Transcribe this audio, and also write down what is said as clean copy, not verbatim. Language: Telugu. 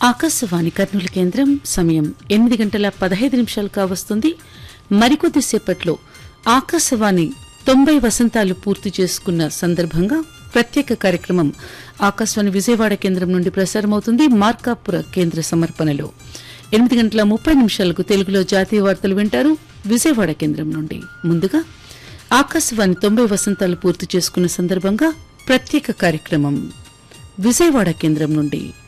ఆకాశవాణి కర్నూలు కేంద్రం సమయం 8:15 కావస్తుంది. మరికొద్దిసేపట్లో ఆకాశవాణి 90 వసంతాలు పూర్తి చేసుకున్న సందర్భంగా ప్రత్యేక కార్యక్రమం ఆకాశవాణి విజయవాడ కేంద్రం నుండి ప్రసారమవుతుంది. మార్కాపుర కేంద్ర సమర్పణలో 8:30 తెలుగులో జాతీయ వార్తలు వింటారు విజయవాడ కేంద్రం నుండి. ముందుగా ఆకాశవాణి 90 వసంతాలు పూర్తి చేసుకున్న సందర్భంగా ప్రత్యేక కార్యక్రమం విజయవాడ కేంద్రం నుండి.